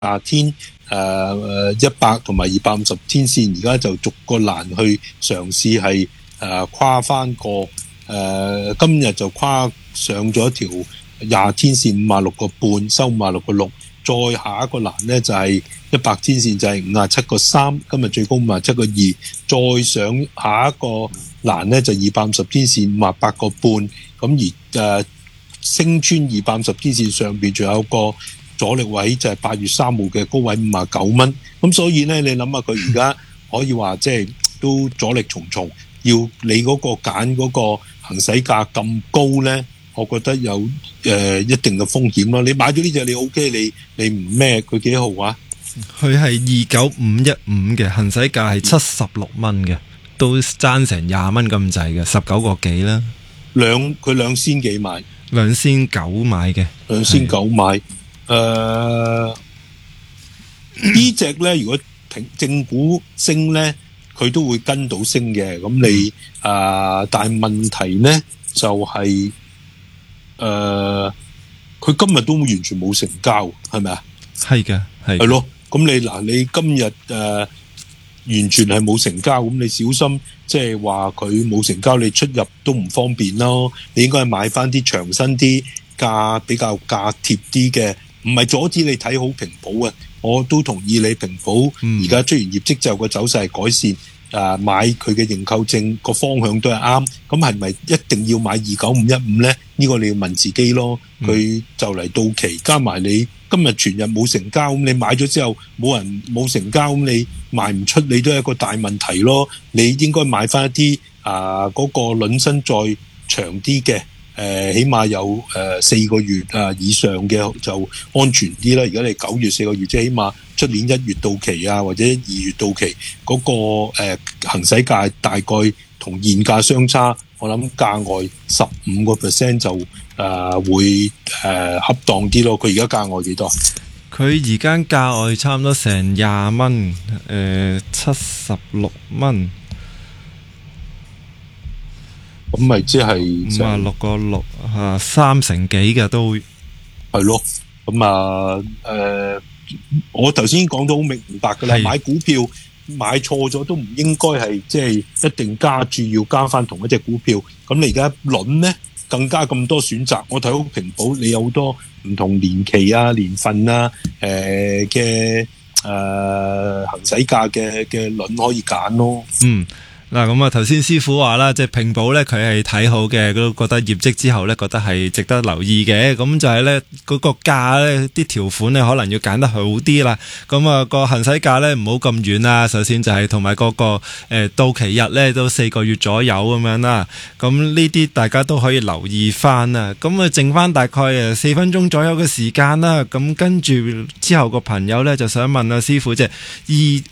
天100同埋250天線，而家就逐個欄去嘗試係跨翻個今日就跨上咗條20天線56個半，收56個6，再下一個欄呢，就係100天線就係57個3，今日最高57個2，再上下一個欄呢，就250天線58個半，咁而升穿250天線上邊仲有個阻力位就係8月3號嘅高位59蚊，咁所以呢，你諗下佢而家可以話即係都阻力重重，要你嗰個揀嗰個行使價咁高呢，我覺得有一定嘅風險咯。你買咗呢隻你 OK， 你唔咩？佢幾號啊？ 佢係29515嘅，行使價係76蚊嘅，都爭成20蚊咁滯嘅，19個幾啦。 佢2仙幾買 ？2仙9買嘅 ，2仙9買。呢隻咧，如果正股升咧，佢都會跟到升嘅。咁你但係問題咧就係佢今日都完全冇成交，係咪啊？ 係嘅，係咯。咁你今日完全係冇成交，咁你小心，即係話佢冇成交，你出入都唔方便咯。你應該係買翻啲長身啲、比較價貼啲嘅，唔係阻止你睇好平保啊。我都同意你平保而家出完業績之後個走勢係改善，買佢嘅認購證個方向都係啱。咁係咪一定要買29515呢？呢個你要問自己咯。佢就嚟到期，加埋你今日全日冇成交，咁你買咗之後冇成交，咁你賣唔出，你都係一個大問題咯。你應該買翻一啲嗰個輪身再長啲嘅。起碼有4個月以上嘅就安全啲啦。而家你9月4個月，即係起碼出年1月到期或者2月到期嗰個行使價大概同現價相差，我諗價外15% 就會恰當啲咯。佢而家價外幾多？ 佢而家價外差唔多成20蚊，76蚊。 咁咪即係 56個63成幾嘅都係咯。咁我頭先講到好明白㗎啦。買股票買錯咗都唔應該係即係一定加注要加翻同一隻股票。咁你而家輪呢更加咁多選擇。我睇好平保，你有好多唔同年期年份嘅行使價嘅輪可以揀咯。 嗱，咁頭先師傅話啦，即係平保咧，佢係睇好嘅，都覺得業績之後咧，覺得係值得留意嘅。咁就係咧，嗰個價咧，啲條款咧，可能要揀得好啲啦。咁個行使價咧，唔好咁遠啦。首先就係同埋嗰個到期日咧，都4個月左右咁樣啦。咁呢啲大家都可以留意翻啊。咁剩翻大概4分鐘左右嘅時間啦。咁跟住之後個朋友咧就想問師傅，即係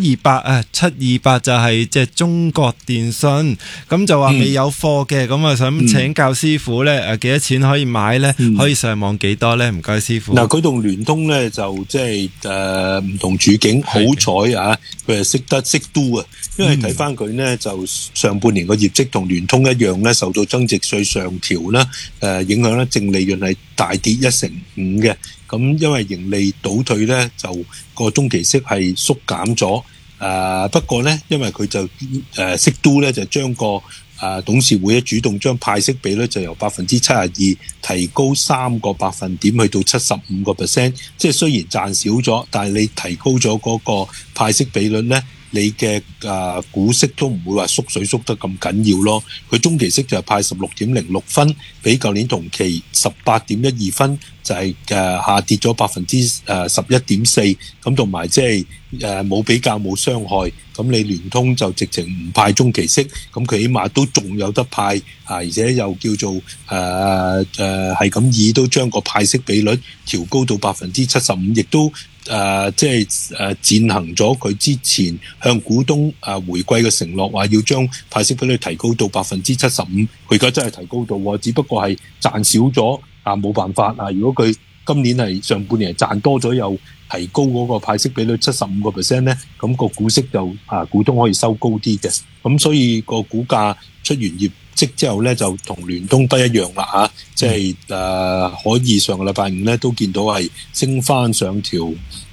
728就係即係中國電信，咁就話未有貨嘅，咁想請教師傅咧，幾多錢可以買咧？可以上網幾多咧？唔該師傅。 嗱，佢同聯通咧就即係唔同處境，好彩佢係識 do 啊，因為睇翻佢咧就上半年個業績同聯通一樣咧，受到增值稅上調啦，影響咧淨利潤係大跌1.5%嘅。咁因為盈利倒退咧，就個中期息係縮減咗。不過咧，因為佢就識 do 咧，就將個董事會主動將派息比率就由72%提高3個百分點去到75%。即係雖然賺少咗，但係你提高咗嗰個派息比率咧，你嘅股息都唔會話縮水縮得咁緊要咯。佢中期息就係派16.06分，比舊年同期18.12分，就係下跌咗11.4%。咁同埋即係冇比較冇傷害。咁你聯通就直情唔派中期息，咁佢起碼都仲有得派而且又叫做係咁意都將個派息比率調高到75%，亦都即係踐行咗佢之前向股東回饋嘅承諾，話要將派息比率提高到75%。佢而家真係提高到，只不過係賺少咗冇辦法如果佢今年係上半年係賺多咗，又提高嗰個派息比率75%咧，咁個股息就股東可以收高啲嘅。咁所以個股價出完業績之後咧，就同聯通不一樣啦即係可以上個禮拜5咧都見到係升翻上條